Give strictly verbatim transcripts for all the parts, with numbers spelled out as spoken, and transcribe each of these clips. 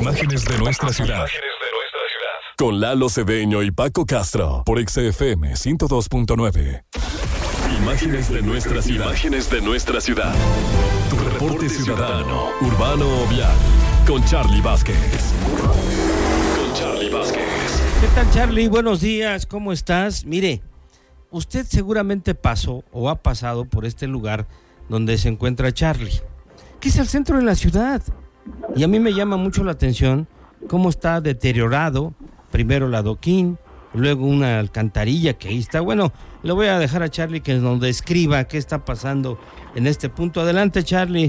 Imágenes de nuestra ciudad. Con Lalo Cedeño y Paco Castro por X F M ciento dos punto nueve. Imágenes de nuestra ciudad. Imágenes de nuestra ciudad. Tu reporte ciudadano, urbano o vial. Con Charlie Vázquez. Con Charlie Vázquez. ¿Qué tal, Charlie? Buenos días, ¿cómo estás? Mire, usted seguramente pasó o ha pasado por este lugar donde se encuentra Charlie, que es el centro de la ciudad. Y a mí me llama mucho la atención cómo está deteriorado. Primero el adoquín, luego una alcantarilla que ahí está. Bueno, le voy a dejar a Charlie que nos describa qué está pasando en este punto. Adelante, Charlie.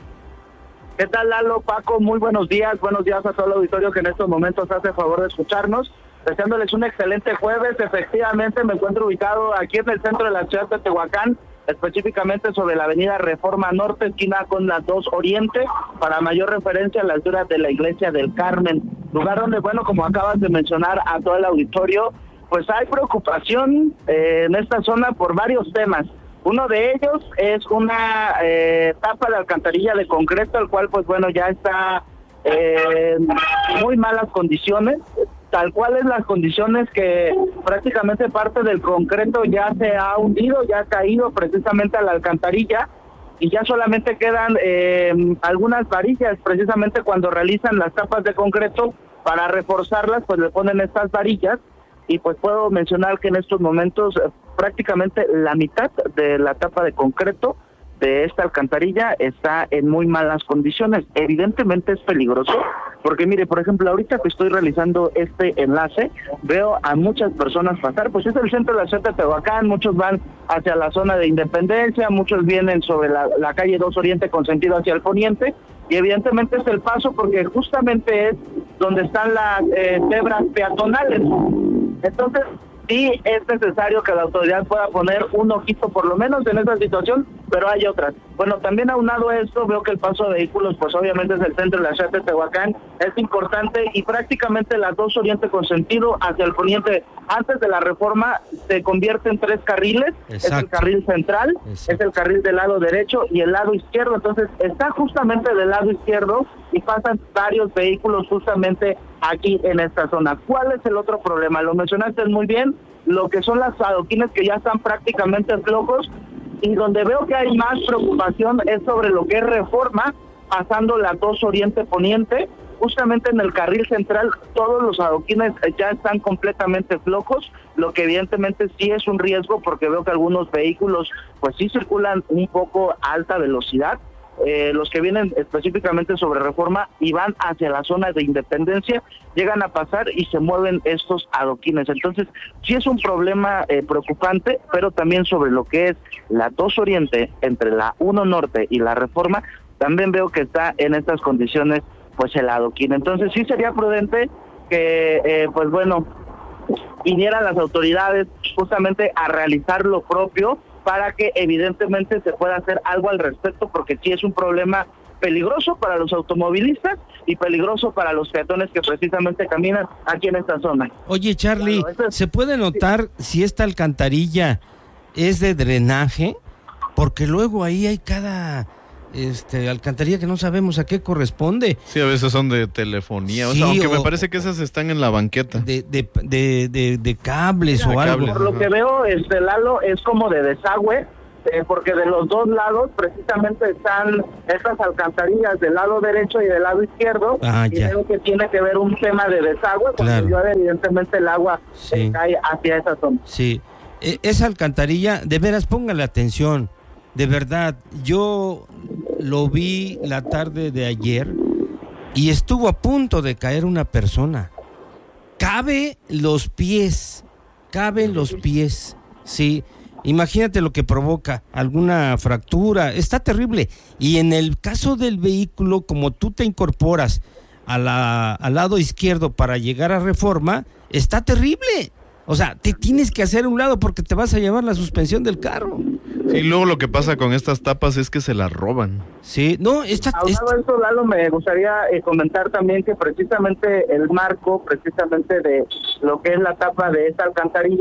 ¿Qué tal, Lalo, Paco? Muy buenos días. Buenos días a todo el auditorio que en estos momentos hace favor de escucharnos. Deseándoles un excelente jueves. Efectivamente, me encuentro ubicado aquí en el centro de la ciudad de Tehuacán, específicamente sobre la avenida Reforma Norte, esquina con las dos Oriente, para mayor referencia a la altura de la iglesia del Carmen, lugar donde, bueno, como acabas de mencionar a todo el auditorio, pues hay preocupación eh, en esta zona por varios temas. Uno de ellos es una eh, tapa de alcantarilla de concreto, el cual, pues bueno, ya está eh, en muy malas condiciones. Tal cual es las condiciones que prácticamente parte del concreto ya se ha hundido, ya ha caído precisamente a la alcantarilla y ya solamente quedan eh, algunas varillas. Precisamente cuando realizan las tapas de concreto para reforzarlas, pues le ponen estas varillas y pues puedo mencionar que en estos momentos eh, prácticamente la mitad de la tapa de concreto de esta alcantarilla está en muy malas condiciones. Evidentemente es peligroso, porque mire, por ejemplo, ahorita que estoy realizando este enlace, veo a muchas personas pasar, pues es el centro de la ciudad de Tehuacán, muchos van hacia la zona de Independencia, muchos vienen sobre la, la calle dos Oriente con sentido hacia el poniente, y evidentemente es el paso porque justamente es donde están las eh, cebras peatonales. Entonces, sí es necesario que la autoridad pueda poner un ojito por lo menos en esa situación, pero hay otras. Bueno, también aunado a esto, veo que el paso de vehículos, pues obviamente es el centro de la ciudad de Tehuacán, es importante y prácticamente las dos Oriente con sentido hacia el poniente, antes de la reforma, se convierte en tres carriles. Exacto. Es el carril central, Exacto. es el carril del lado derecho y el lado izquierdo, entonces está justamente del lado izquierdo y pasan varios vehículos justamente aquí en esta zona. ¿Cuál es el otro problema? Lo mencionaste muy bien, lo que son las adoquines que ya están prácticamente flojos, y donde veo que hay más preocupación es sobre lo que es Reforma, pasando la dos Oriente Poniente, justamente en el carril central, todos los adoquines ya están completamente flojos, lo que evidentemente sí es un riesgo porque veo que algunos vehículos pues sí circulan un poco a alta velocidad. Eh, los que vienen específicamente sobre Reforma y van hacia la zona de Independencia, llegan a pasar y se mueven estos adoquines. Entonces, sí es un problema eh, preocupante, pero también sobre lo que es la dos Oriente, entre la uno Norte y la Reforma, también veo que está en estas condiciones, pues el adoquín. Entonces, sí sería prudente que, eh, pues bueno, vinieran las autoridades justamente a realizar lo propio, para que evidentemente se pueda hacer algo al respecto, porque sí es un problema peligroso para los automovilistas y peligroso para los peatones que precisamente caminan aquí en esta zona. Oye, Charlie, claro, es... ¿se puede notar sí. si esta alcantarilla es de drenaje? Porque luego ahí hay cada este alcantarilla que no sabemos a qué corresponde. Sí, a veces son de telefonía, sí, o sea, aunque o, me parece que esas están en la banqueta. De de de de, de cables Mira, o algo. Por lo que veo, este Lalo, es como de desagüe, eh, porque de los dos lados precisamente están estas alcantarillas del lado derecho y del lado izquierdo, ah, y creo que tiene que ver un tema de desagüe, cuando claro. llueve evidentemente el agua sí. eh, cae hacia esa zona. Sí, eh, esa alcantarilla, de veras, póngale atención. De verdad, yo lo vi la tarde de ayer y estuvo a punto de caer una persona. Cabe los pies, caben los pies, sí. Imagínate lo que provoca, alguna fractura, está terrible. Y en el caso del vehículo, como tú te incorporas a la, al lado izquierdo para llegar a Reforma, está terrible. O sea, te tienes que hacer a un lado porque te vas a llevar la suspensión del carro. Sí, luego lo que pasa con estas tapas es que se las roban. Sí, no, esta... Aunado esta... a eso, Lalo, me gustaría eh, comentar también que precisamente el marco, precisamente de lo que es la tapa de esta alcantarilla,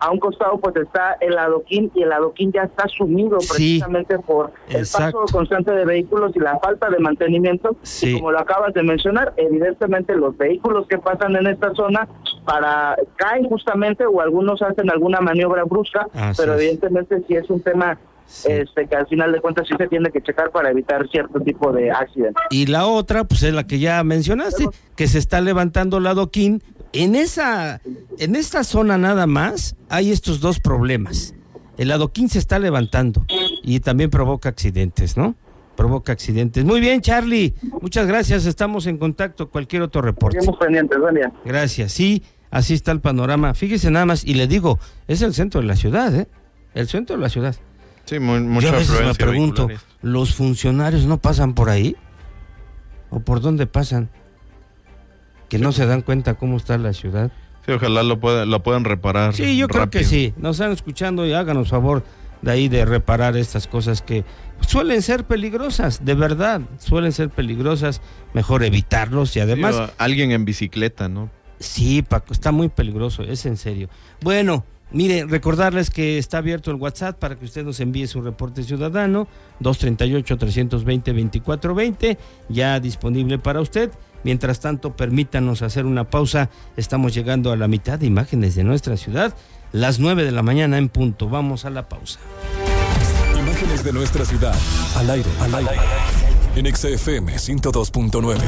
A un costado pues está el adoquín y el adoquín ya está sumido precisamente sí, por el exacto. paso constante de vehículos y la falta de mantenimiento. Sí. Y como lo acabas de mencionar, evidentemente los vehículos que pasan en esta zona para caen justamente o algunos hacen alguna maniobra brusca, Así pero es. evidentemente sí es un tema sí. este que al final de cuentas sí se tiene que checar para evitar cierto tipo de accidentes. Y la otra pues es la que ya mencionaste, ¿Pero? que se está levantando el adoquín. En esa, en esta zona nada más hay estos dos problemas. El adoquín se está levantando y también provoca accidentes, ¿no? Provoca accidentes. Muy bien, Charlie. Muchas gracias. Estamos en contacto. Cualquier otro reporte. Estamos pendientes, buen día. Gracias. Sí, así está el panorama. Fíjese nada más, y le digo, es el centro de la ciudad, ¿eh? El centro de la ciudad. Sí, muy, mucha Yo a veces afluencia me pregunto, vehicular. ¿los funcionarios no pasan por ahí? ¿O por dónde pasan? Que no se dan cuenta cómo está la ciudad. Sí, ojalá lo puedan, lo puedan reparar. Sí, yo rápido. creo que sí. Nos están escuchando y háganos favor de ahí de reparar estas cosas que suelen ser peligrosas, de verdad, suelen ser peligrosas. Mejor evitarlos y además... Sí, alguien en bicicleta, ¿no? Sí, Paco, está muy peligroso, es en serio. Bueno, mire, recordarles que está abierto el WhatsApp para que usted nos envíe su reporte ciudadano, dos treinta y ocho, trescientos veinte, veinticuatro veinte, ya disponible para usted. Mientras tanto, permítanos hacer una pausa. Estamos llegando a la mitad de imágenes de nuestra ciudad, las nueve de la mañana en punto. Vamos a la pausa. Imágenes de nuestra ciudad, al aire, al aire, en X F M ciento dos punto nueve.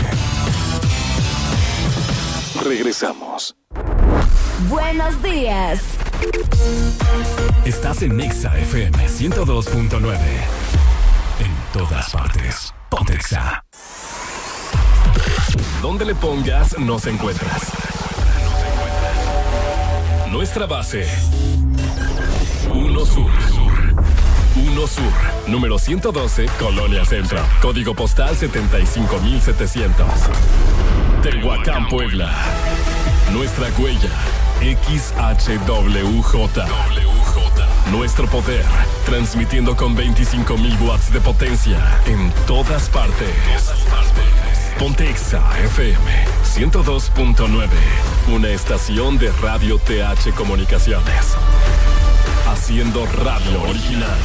Regresamos. Buenos días. Estás en X F M ciento dos punto nueve. En todas partes. Ponte Exa. Donde le pongas, nos encuentras. Nuestra base. Uno Sur. Uno Sur. Número ciento doce, Colonia Centro. Código postal setenta y cinco mil setecientos. Tehuacán, Puebla. Nuestra huella. X H W J. Nuestro poder. Transmitiendo con veinticinco mil watts de potencia. En todas partes. Ponte Exa F M ciento dos punto nueve, una estación de Radio T H Comunicaciones, haciendo radio original.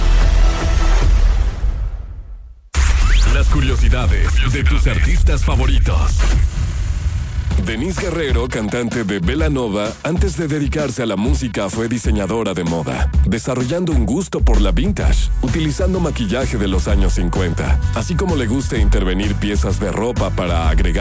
Las curiosidades de tus artistas favoritos. Denise Guerrero, cantante de Belanova, antes de dedicarse a la música fue diseñadora de moda, desarrollando un gusto por la vintage, utilizando maquillaje de los años cincuenta, así como le gusta intervenir piezas de ropa para agregar